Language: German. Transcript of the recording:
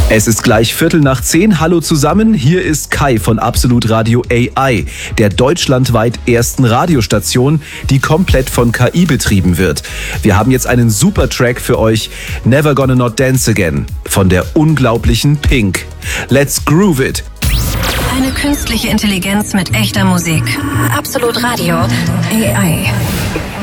Es ist gleich 9:15. Hallo zusammen, hier ist Kai von Absolut Radio AI, der deutschlandweit ersten Radiostation, die komplett von KI betrieben wird. Wir haben jetzt einen super Track für euch, Never Gonna Not Dance Again, von der unglaublichen Pink. Let's groove it! Eine künstliche Intelligenz mit echter Musik. Absolut Radio AI.